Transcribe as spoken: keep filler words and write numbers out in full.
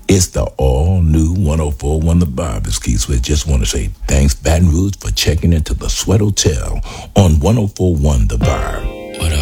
It's the all-new one oh four one The Vibe. This Keith Sweat. Just want to say thanks, Baton Rouge, for checking into the Sweat Hotel on one oh four one The Vibe.